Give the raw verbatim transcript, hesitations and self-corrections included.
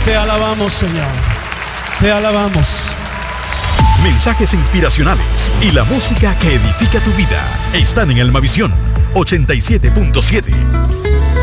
Te alabamos, Señor. Te alabamos. Mensajes inspiracionales y la música que edifica tu vida están en Almavisión ochenta y siete punto siete.